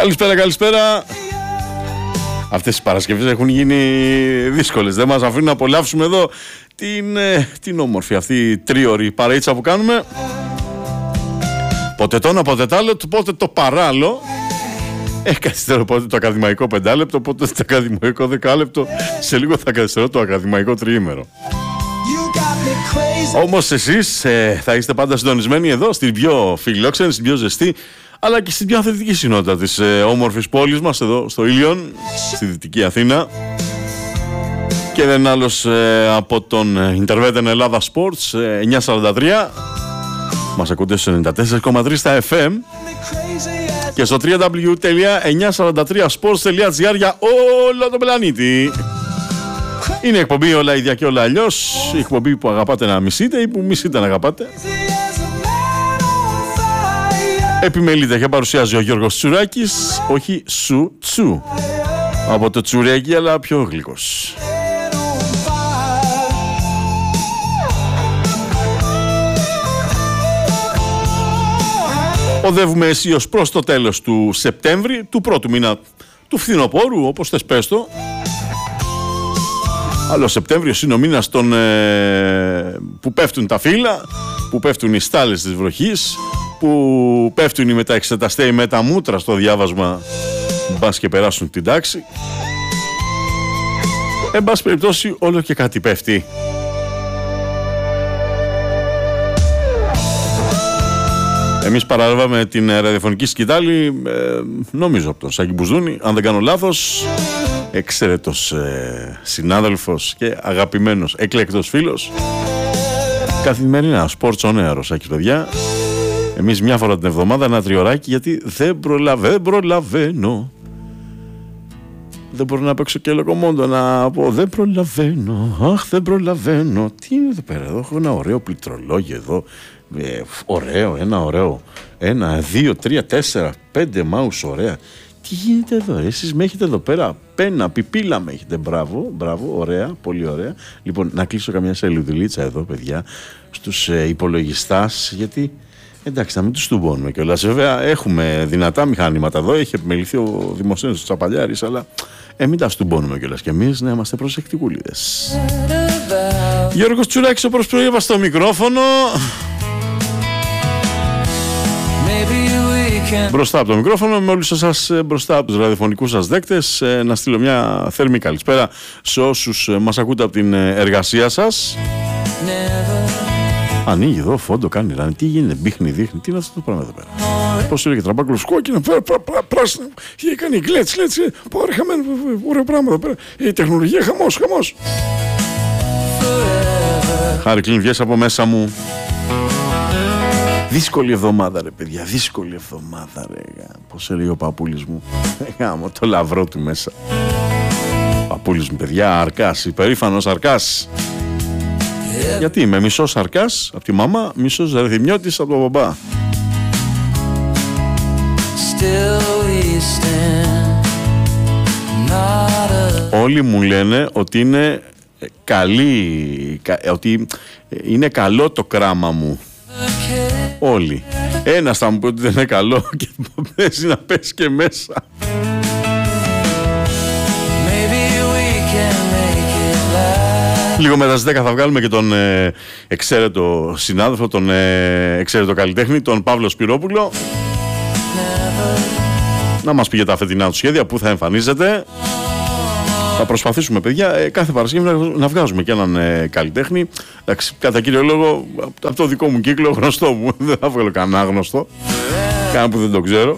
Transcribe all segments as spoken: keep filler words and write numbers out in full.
Καλησπέρα, καλησπέρα. Αυτές οι Παρασκευές έχουν γίνει δύσκολες. Δεν μας αφήνουν να απολαύσουμε εδώ την, την όμορφη αυτή τρίωρη παρείτσα που κάνουμε. Πότε το ένα, πότε το άλλο, πότε το παράλληλο. Ε, καθυστερώ πότε το ακαδημαϊκό πεντάλεπτο, πότε το ακαδημαϊκό δεκάλεπτο. Σε λίγο θα καθυστερώ το ακαδημαϊκό τριήμερο. Όμως εσείς ε, θα είστε πάντα συντονισμένοι εδώ, στην πιο φιλόξενη, στην πιο ζεστή, αλλά και στην πιο αθλητική συνότητα της ε, όμορφης πόλης μας, εδώ στο Ήλιον, στη Δυτική Αθήνα. Και δεν άλλος ε, από τον Interveten Ελλάδα Sports ε, εννιακόσια σαράντα τρία. Μας ακούτε στο ενενήντα τέσσερα κόμμα τρία στα εφ εμ και στο double-u double-u double-u τελεία εννιακόσια σαράντα τρία sports τελεία gr για όλο τον πλανήτη. Είναι εκπομπή όλα ίδια και όλα αλλιώς. Η εκπομπή που αγαπάτε να μισείτε ή που μισείτε να αγαπάτε. Επιμελείται και παρουσιάζει ο Γιώργος Τσουράκης. Όχι σου τσου από το τσουρέκι, αλλά πιο γλυκός. Οδεύουμε αισίως προς το τέλος του Σεπτέμβρη, του πρώτου μήνα του φθινοπόρου, όπως θες πες το. Αλλά ο Σεπτέμβριος είναι ο μήνας των, ε, που πέφτουν τα φύλλα, που πέφτουν οι στάλες της βροχής, που πέφτουν οι μεταεξεταστέοι με τα μούτρα στο διάβασμα, μπας και περάσουν την τάξη. Εν πάση περιπτώσει, όλο και κάτι πέφτει. Εμείς παραλάβαμε την ραδιοφωνική σκητάλη, ε, νομίζω από τον Σάκη Μπουζούνη, αν δεν κάνω λάθος. Εξαιρετός ε, συνάδελφος και αγαπημένος, εκλέκτος φίλος. Καθημερινά, sports on air, Σάκης, παιδιά. Εμείς μια φορά την εβδομάδα ένα τριωράκι, γιατί δεν, προλαβα, δεν προλαβαίνω. Δεν μπορώ να παίξω και λοκομόντο να πω δεν προλαβαίνω, αχ δεν προλαβαίνω. Τι είναι εδώ πέρα, εδώ έχω ένα ωραίο πληκτρολόγιο εδώ. Ε, ωραίο, ένα ωραίο. Ένα, δύο, τρία, τέσσερα, πέντε μάους, ωραία. Τι γίνεται εδώ, εσείς με έχετε εδώ πέρα πένα, πιπίλα με έχετε, μπράβο, μπράβο, ωραία, πολύ ωραία. Λοιπόν, να κλείσω καμιά σελιδουλίτσα εδώ, παιδιά, στους ε, υπολογιστάς, γιατί εντάξει, να μην τους τουμπώνουμε κιόλας. Βέβαια, έχουμε δυνατά μηχανήματα εδώ, έχει επιμεληθεί ο Δημοσθένος του Τσαπαλιάρης, αλλά ε, μην τα στουμπώνουμε κιόλας κι εμείς, να είμαστε προσεκτικούλιδες. Γιώργος Τσουράκης, όπως προείπα στο μικρόφωνο. Μπροστά από το μικρόφωνο, με όλους εσάς μπροστά από τους ραδιοφωνικούς σας δέκτες, να στείλω μια θερμή καλησπέρα σε όσους μας ακούτε από την εργασία σας. Ανοίγει εδώ, φόντο, κάνει ράνι. Τι γίνεται, μπίχνει, δείχνει. Τι είναι αυτό το πράγμα εδώ πέρα. Πώς έλεγε τραμπάκουλος, κόκκινα, πράσινα. Είχε κάνει γκλέτς, γκλέτς. Πω, ρε, χαμένο, ωραίο πράγμα εδώ πέρα. Η τεχνολογία, χαμός, χαμός. Χάρη κλείνει, βγες από μέσα μου. Δύσκολη εβδομάδα, ρε παιδιά, δύσκολη εβδομάδα, ρε. Πώς έλεγε ο παππούλης μου. Γάμο, το λαβρό του μέσα. Παππούλης μου, παιδιά, Αρκάς, υπερήφανος Αρκάς. Yeah. Γιατί είμαι μισός Αρκάς από τη μαμά, μισός Ρεθυμιώτης από τον μπαμπά. A... Όλοι μου λένε ότι είναι καλή, ότι είναι καλό το κράμα μου. Όλοι. Ένας θα μου πει ότι δεν είναι καλό και παίζει να πέσει και μέσα. Λίγο μετά στις δέκα θα βγάλουμε και τον ε, εξαίρετο συνάδελφο, τον ε, εξαίρετο καλλιτέχνη, τον Παύλο Σπυρόπουλο. Να μας πει για τα φετινά του σχέδια, πού θα εμφανίζεται. Θα προσπαθήσουμε, παιδιά, ε, κάθε Παρασκευή να, να βγάζουμε και έναν ε, καλλιτέχνη. Εντάξει, κατά κύριο λόγο, από το δικό μου κύκλο, γνωστό μου. Δεν θα βγάλω κανένα άγνωστο. Κανένα που δεν το ξέρω.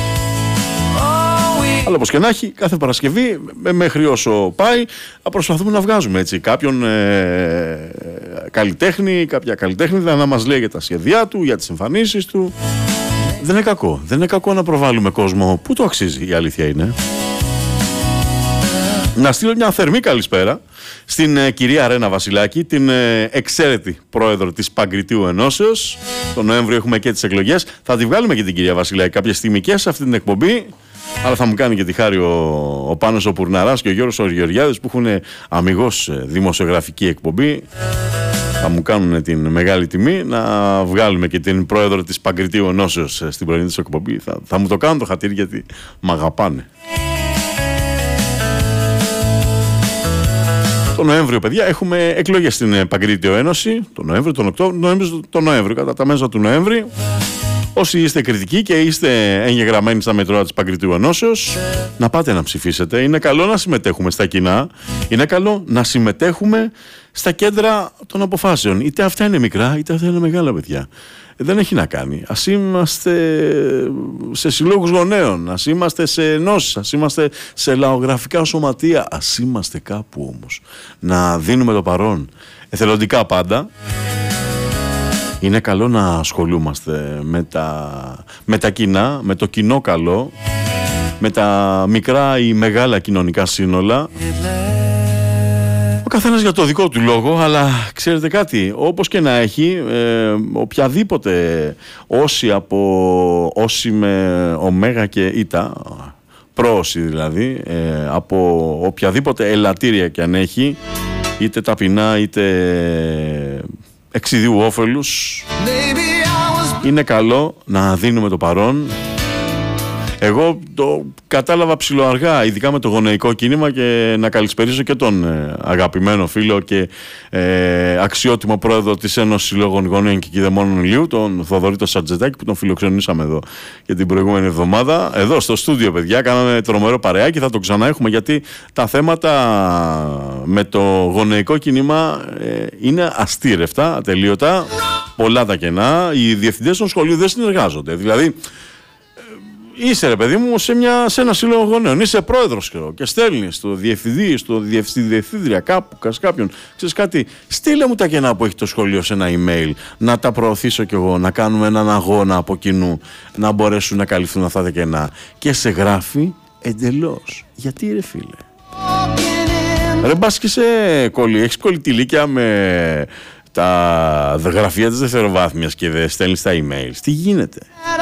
Αλλά όπως και να έχει, κάθε Παρασκευή, μέχρι όσο πάει, θα προσπαθούμε να βγάζουμε έτσι κάποιον ε, καλλιτέχνη, κάποια καλλιτέχνη, να μας λέει για τα σχέδιά του, για τις εμφανίσεις του. Δεν είναι κακό. Δεν είναι κακό να προβάλλουμε κόσμο που το αξίζει, η αλήθεια είναι. Να στείλω μια θερμή καλησπέρα στην ε, κυρία Ρένα Βασιλάκη, την ε, εξαίρετη πρόεδρο της Παγκριτίου Ενώσεως. Τον Νοέμβριο έχουμε και τις εκλογές. Θα τη βγάλουμε και την κυρία Βασιλάκη κάποια στιγμή και σε αυτή την εκπομπή. Αλλά θα μου κάνει και τη χάρη ο, ο Πάνος ο Πουρναράς και ο Γιώργος ο Γεωργιάδης, που έχουν αμιγώς δημοσιογραφική εκπομπή. Θα μου κάνουν την μεγάλη τιμή να βγάλουμε και την πρόεδρο της Παγκριτίου Ενώσεως στην πρωινή της εκπομπή. Θα, θα μου το κάνουν το χατήρι, γιατί μ' αγαπάνε. Το Νοέμβριο, παιδιά, έχουμε εκλογές στην Παγκρίτιο Ένωση. Το Νοέμβριο, τον Οκτώβριο, Νοέμβριο, το Νοέμβριο, κατά τα μέσα του Νοέμβρη. Όσοι είστε κριτικοί και είστε εγγεγραμμένοι στα μετρώα της Παγκριτίου Ενώσεως, να πάτε να ψηφίσετε. Είναι καλό να συμμετέχουμε στα κοινά. Είναι καλό να συμμετέχουμε στα κέντρα των αποφάσεων. Είτε αυτά είναι μικρά, είτε αυτά είναι μεγάλα, παιδιά. Δεν έχει να κάνει. Ας είμαστε σε συλλόγους γονέων, ας είμαστε σε ενώσεις, ας είμαστε σε λαογραφικά σωματεία, ας είμαστε κάπου όμως. Να δίνουμε το παρόν. Εθελοντικά πάντα. Είναι καλό να ασχολούμαστε με τα, με τα κοινά, με το κοινό καλό, με τα μικρά ή μεγάλα κοινωνικά σύνολα. Ο καθένας για το δικό του λόγο, αλλά ξέρετε κάτι, όπως και να έχει, ε, οποιαδήποτε όση από όση με ωμέγα και ήτα, πρόωση δηλαδή, ε, από οποιαδήποτε ελαττήρια και αν έχει, είτε ταπεινά είτε εξιδίου όφελους, είναι καλό να δίνουμε το παρόν. Εγώ το κατάλαβα ψιλοαργά, ειδικά με το γονεϊκό κίνημα, και να καλησπερίσω και τον ε, αγαπημένο φίλο και ε, αξιότιμο πρόεδρο της Ένωσης Συλλόγων Γονέων και Κηδεμόνων Ηλίου, τον Θοδωρή το Σατζετάκη, που τον φιλοξενήσαμε εδώ και την προηγούμενη εβδομάδα. Εδώ στο στούντιο, παιδιά, κάναμε τρομερό παρεάκι, θα το ξανά έχουμε, γιατί τα θέματα με το γονεϊκό κίνημα ε, είναι αστήρευτα, ατελείωτα, πολλά τα κενά. Οι διευθυντές των σχολείων δεν συνεργάζονται. Δηλαδή, είσαι, ρε παιδί μου, σε, μια, σε ένα σύλλογο γονέων. Είσαι πρόεδρος και στέλνεις στο διευθυντή, στο διευθύντρια, κάπου, σε κάποιον. Ξέρεις κάτι, στείλε μου τα κενά που έχει το σχολείο σε ένα email, να τα προωθήσω κι εγώ, να κάνουμε έναν αγώνα από κοινού, να μπορέσουν να καλυφθούν αυτά τα κενά. Και σε γράφει εντελώς. Γιατί, ρε φίλε? Ρε μπας και σε κολλή, έχεις κολλητηλίκια με τα γραφεία της δευτεροβάθμιας και δεν στέλνεις τα email. Τι γίνεται?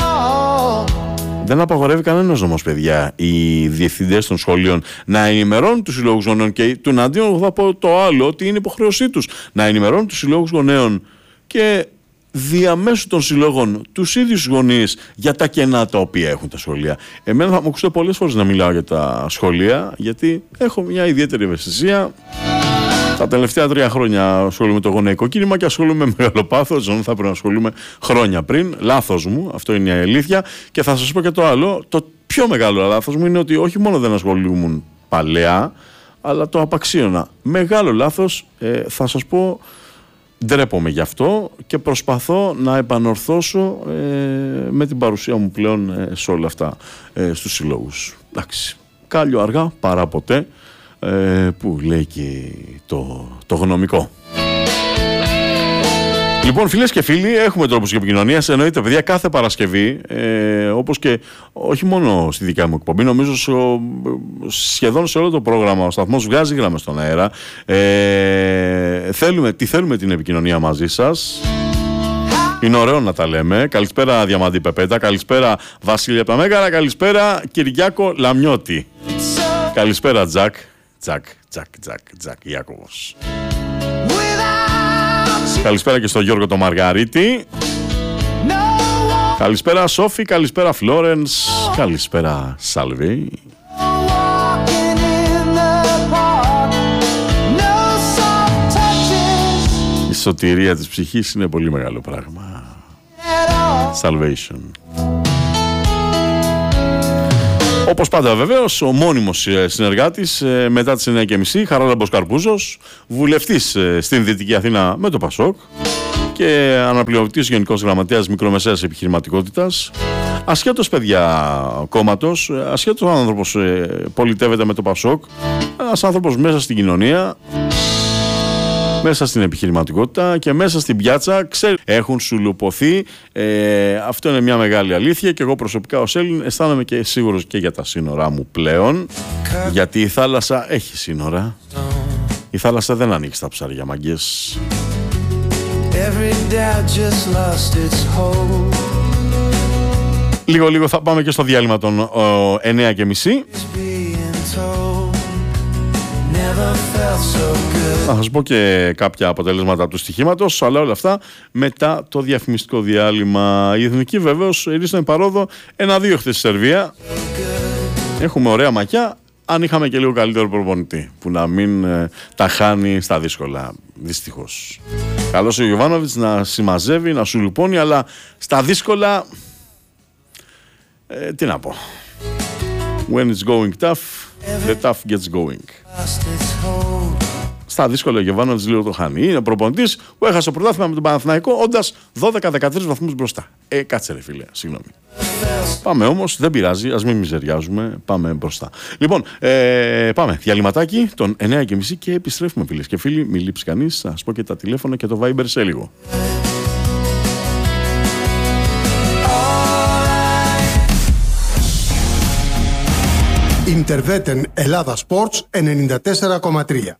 Δεν απαγορεύει κανένας όμως, παιδιά, οι διευθυντές των σχολείων να ενημερώνουν τους συλλόγους γονέων, και του αντίον θα πω το άλλο, ότι είναι υποχρέωσή τους να ενημερώνουν τους συλλόγους γονέων και διαμέσου των συλλόγων τους ίδιους γονείς για τα κενά τα οποία έχουν τα σχολεία. Εμένα θα μου ακούσετε πολλές φορές να μιλάω για τα σχολεία, γιατί έχω μια ιδιαίτερη ευαισθησία. Τα τελευταία τρία χρόνια ασχολούμαι με το γονεϊκό κίνημα και ασχολούμαι με μεγάλο πάθος. Δεν θα πρέπει να ασχολούμαι χρόνια πριν. Λάθος μου, αυτό είναι η αλήθεια. Και θα σας πω και το άλλο. Το πιο μεγάλο λάθος μου είναι ότι όχι μόνο δεν ασχολούμουν παλαιά, αλλά το απαξίωνα. Μεγάλο λάθος, ε, θα σας πω, ντρέπομαι γι' αυτό και προσπαθώ να επανορθώσω ε, με την παρουσία μου πλέον ε, σε όλα αυτά, ε, στους συλλόγους. Εντάξει, κάλιο αργά παρά ποτέ. Ε, που λέει και το, το γνωμικό. Λοιπόν, φίλες και φίλοι, έχουμε τρόπους επικοινωνίας. Εννοείται, παιδιά, κάθε Παρασκευή, ε, όπως και όχι μόνο στη δικιά μου εκπομπή, νομίζω σο, σχεδόν σε όλο το πρόγραμμα ο σταθμός βγάζει γράμμες στον αέρα. Ε, θέλουμε, τι θέλουμε την επικοινωνία μαζί σας. Είναι ωραίο να τα λέμε. Καλησπέρα Διαμαντή Πεπέτα, καλησπέρα Βασίλεια από τα Μέγαρα, καλησπέρα Κυριάκο Λαμιώτη. Καλησπέρα Τζακ. Τζακ, Τζακ, Τζακ, Τζακ, Ιάκωβος. Καλησπέρα και στο Γιώργο το Μαργαρίτη. Καλησπέρα Σόφη, καλησπέρα Φλόρενς, καλησπέρα Σάλβη. Η σωτηρία της ψυχής είναι πολύ μεγάλο πράγμα. Salvation. Όπως πάντα, βεβαίως, ο μόνιμος συνεργάτης μετά τις εννιά και μισή, Χαράλαμπος Καρπούζος, βουλευτής στην Δυτική Αθήνα με το Πασόκ και αναπληρωτής Γενικός Γραμματέας Μικρομεσαίας Επιχειρηματικότητας. Ασχέτως, παιδιά, κόμματος, ασχέτως ο άνθρωπος πολιτεύεται με το Πασόκ, ένας άνθρωπος μέσα στην κοινωνία, μέσα στην επιχειρηματικότητα και μέσα στην πιάτσα, ξέρουν, έχουν σουλουπωθεί. Ε, αυτό είναι μια μεγάλη αλήθεια και εγώ προσωπικά ως Έλλην αισθάνομαι και σίγουρος και για τα σύνορά μου πλέον, γιατί η θάλασσα έχει σύνορα. Η θάλασσα δεν ανοίξει τα ψάρια, μαγκές. Λίγο λίγο θα πάμε και στο διάλειμμα των εννιά και μισή. Θα σας πω και κάποια αποτελέσματα του στοιχήματος, αλλά όλα αυτά μετά το διαφημιστικό διάλειμμα. Η Εθνική βεβαίως ήρθε παρόδο ένα δύο χθες στη Σερβία. Έχουμε ωραία μακιά, αν είχαμε και λίγο καλύτερο προπονητή που να μην ε, τα χάνει στα δύσκολα, δυστυχώς. Καλώς ο Γιοβάνοβιτς να συμμαζεύει, να σουλουπώνει, αλλά στα δύσκολα ε, τι να πω. When it's going tough, the tough gets going. Στα δύσκολα ο Γιοβάνοβιτς λίγο το χάνει. Είναι προπονητής που έχασε το πρωτάθλημα με τον Παναθηναϊκό όντας δώδεκα δεκατρείς βαθμούς μπροστά. Ε, κάτσε ρε φίλε, συγγνώμη. Πάμε όμως, δεν πειράζει, ας μην μιζεριάζουμε, πάμε μπροστά. Λοιπόν, ε, πάμε διαλυματάκι των εννιά και μισή και επιστρέφουμε, φίλες και φίλοι. Μην λείψει κανείς, θα σας πω και τα τηλέφωνα και το Viber σε λίγο. Ιντερβέτεν Ελλάδα Sports ενενήντα τέσσερα κόμμα τρία.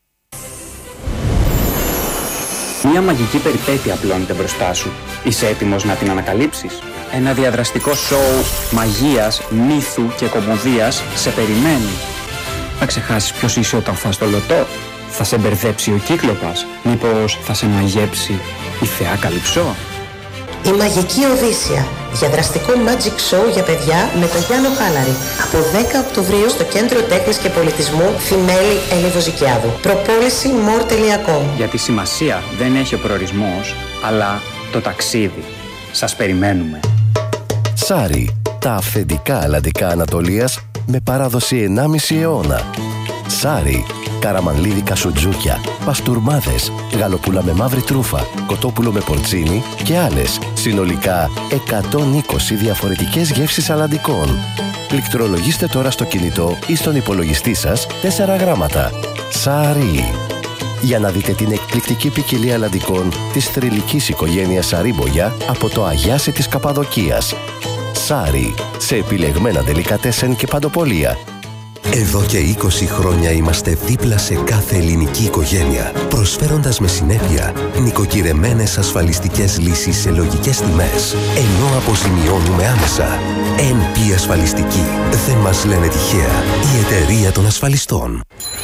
Μια μαγική περιπέτεια απλώνεται μπροστά σου. Είσαι έτοιμος να την ανακαλύψεις? Ένα διαδραστικό σοου μαγείας, μύθου και κομμωδίας σε περιμένει. Θα ξεχάσεις ποιος είσαι όταν φας το λωτό? Θα σε μπερδέψει ο Κύκλοπας? Μήπως θα σε μαγέψει η θεά Καλυψό? Η Μαγική Οδύσσια, διαδραστικό magic show για παιδιά με τον Γιάννο Χάλαρη. Από δέκα Οκτωβρίου στο Κέντρο Τέχνης και Πολιτισμού Θημέλη Ελιβοζικιάδου. Προπόληση more τελεία com. Γιατί σημασία δεν έχει ο προορισμός, αλλά το ταξίδι. Σας περιμένουμε. Σάρι, τα αυθεντικά αλλαντικά Ανατολίας με παράδοση ενάμιση αιώνα. Σάρι, καραμανλίδικα σουτζούκια, παστούρμάδες, γαλοπούλα με μαύρη τρούφα, κοτόπουλο με πορτσίνι και άλλες, συνολικά εκατόν είκοσι διαφορετικές γεύσεις αλλαντικών. Πληκτρολογήστε τώρα στο κινητό ή στον υπολογιστή σας τέσσερα γράμματα. Σάρι. Για να δείτε την εκπληκτική ποικιλία αλλαντικών της θρυλικής οικογένειας Σαρίμπογια από το Αγιάσι της Καπαδοκίας. Σάρι, σε επιλεγμένα ντελικατέσεν και παντοπολία. Εδώ και είκοσι χρόνια είμαστε δίπλα σε κάθε ελληνική οικογένεια, προσφέροντας με συνέπεια νοικοκυρεμένες ασφαλιστικές λύσεις σε λογικές τιμές, ενώ αποζημιώνουμε άμεσα. εν πι Ασφαλιστική. Δεν μας λένε τυχαία. Η εταιρεία των ασφαλιστών.